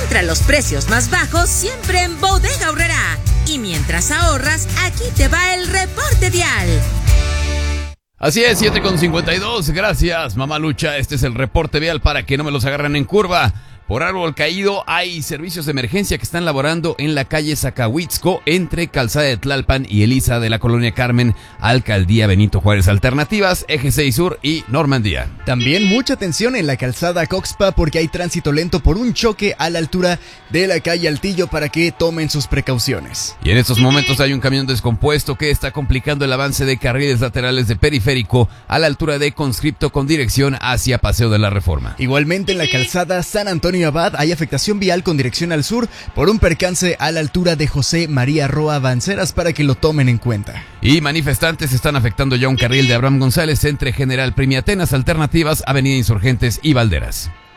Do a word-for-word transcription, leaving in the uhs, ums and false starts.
Encuentra los precios más bajos siempre en Bodega Aurrerá. Y mientras ahorras, aquí te va el reporte vial. Así es, siete con cincuenta y dos. Gracias, mamá Lucha. Este es el reporte vial para que no me los agarren en curva. Por árbol caído hay servicios de emergencia que están laborando en la calle Zacahuitzco entre Calzada de Tlalpan y Elisa de la Colonia Carmen, Alcaldía Benito Juárez. Alternativas, Eje seis Sur y Normandía. También mucha atención en la calzada Coxpa porque hay tránsito lento por un choque a la altura de la calle Altillo para que tomen sus precauciones. Y en estos momentos hay un camión descompuesto que está complicando el avance de carriles laterales de periférico a la altura de Conscripto con dirección hacia Paseo de la Reforma. Igualmente en la calzada San Antonio Abad hay afectación vial con dirección al sur por un percance a la altura de José María Roa Banceras para que lo tomen en cuenta. Y manifestantes están afectando ya un carril de Abraham González entre General Primi Atenas, Alternativas, Avenida Insurgentes y Valderas.